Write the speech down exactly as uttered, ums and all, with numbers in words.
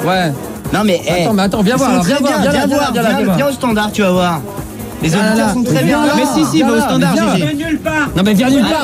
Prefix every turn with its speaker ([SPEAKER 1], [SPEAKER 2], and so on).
[SPEAKER 1] Ouais.
[SPEAKER 2] Non mais, hey,
[SPEAKER 1] attends, mais attends, viens voir, alors, viens voir, viens,
[SPEAKER 2] viens,
[SPEAKER 1] viens,
[SPEAKER 2] voir,
[SPEAKER 1] viens,
[SPEAKER 2] viens,
[SPEAKER 1] viens,
[SPEAKER 2] viens au standard, tu vas voir. Les
[SPEAKER 1] viens
[SPEAKER 2] auditeurs
[SPEAKER 1] là,
[SPEAKER 2] sont très
[SPEAKER 1] viens
[SPEAKER 2] bien.
[SPEAKER 1] là,
[SPEAKER 2] Mais si, si,
[SPEAKER 1] viens
[SPEAKER 2] va au
[SPEAKER 1] là,
[SPEAKER 2] standard,
[SPEAKER 1] viens.
[SPEAKER 2] Gégé.
[SPEAKER 3] Nulle part.
[SPEAKER 1] Non mais viens nulle part.